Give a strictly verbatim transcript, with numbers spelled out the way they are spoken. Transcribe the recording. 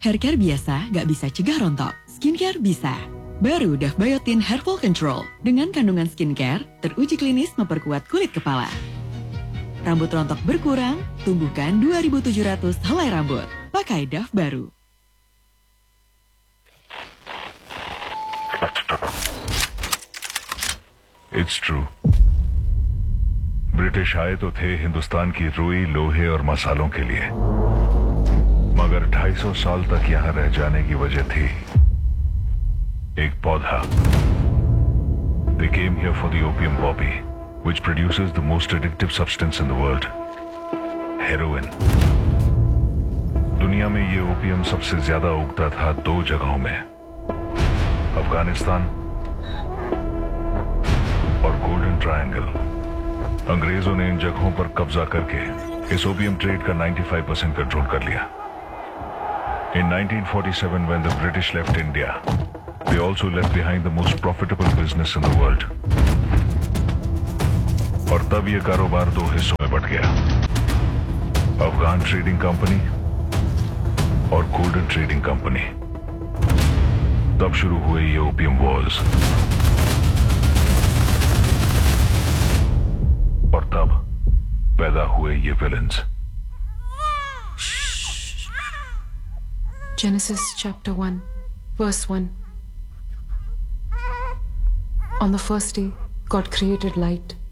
Haircare biasa gak bisa cegah rontok, skincare bisa. Baru Dove Biotin Hair Fall Control dengan kandungan skincare teruji klinis memperkuat kulit kepala. Rambut rontok berkurang, tumbuhkan dua ribu tujuh ratus helai rambut. Pakai Dove baru. It's true. British आए तो थे हिंदुस्तान की रुई, लोहे और मसालों के लिए, मगर ढाई सौ साल तक यहां रह जाने की वजह थी एक पौधा. They came here for the opium poppy, which produces the most addictive substance in the world, heroin. दुनिया में ये ओपियम सबसे ज्यादा उगता था दो जगहों में, अफगानिस्तान और गोल्डन ट्रायंगल. अंग्रेजों ने इन जगहों पर कब्जा करके इस ओपियम ट्रेड का ninety-five percent कंट्रोल कर लिया. In nineteen forty-seven, when the British left India, they also left behind the most profitable business in the world. और तब ये कारोबार दो हिस्सों में बट गया, अफगान ट्रेडिंग कंपनी और गोल्डन ट्रेडिंग कंपनी. तब शुरू हुए ये ओपियम वॉर्स. और तब पैदा हुए ये villains. Genesis chapter one, verse one. On the first day, God created light